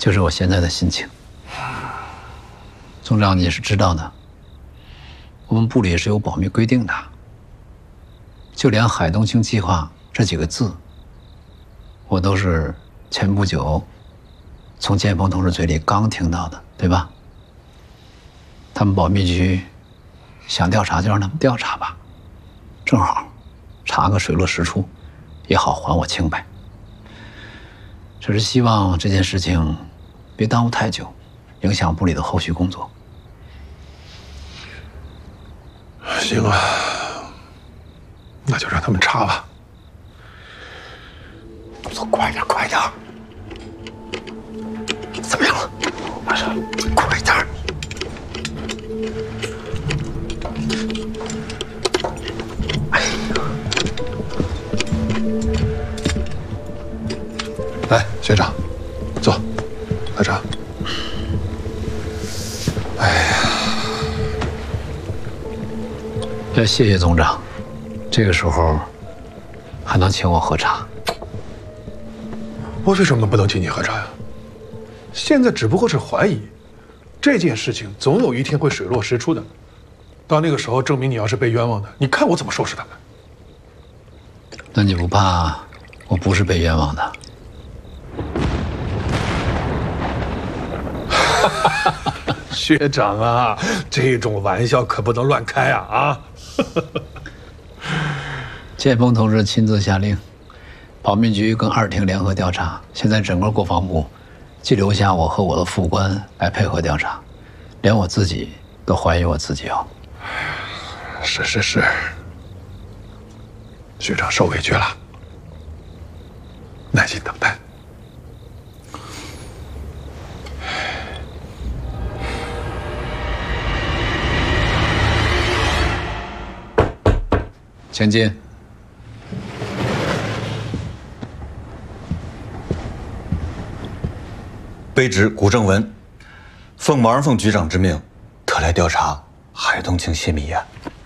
就是我现在的心情。总长，你是知道的，我们部里是有保密规定的，就连海东青计划这几个字，我都是前不久从建峰同志嘴里刚听到的，对吧？他们保密局想调查就让他们调查吧，正好查个水落石出，也好还我清白。只是希望这件事情别耽误太久，影响部里的后续工作。 行啊，那就让他们查吧。 走，快点，快点！怎么样了？马上，快点！哎呀！ 来，学长，坐，喝茶。哎呀， 要谢谢总长，这个时候还能请我喝茶。 我为什么不能请你喝茶呀？现在只不过是怀疑，这件事情总有一天会水落石出的。到那个时候，证明你要是被冤枉的，你看我怎么收拾他们？ 那你不怕我不是被冤枉的？ 学长啊，这种玩笑可不能乱开啊！ 建峰同志亲自下令，保密局跟2厅联合调查，现在整个国防部就留下我和我的副官来配合调查，连我自己都怀疑我自己哦。 是，学长受委屈了，耐心等待。 请进。 卑职古正文，奉毛人凤局长之命，特来调查海东青泄密案。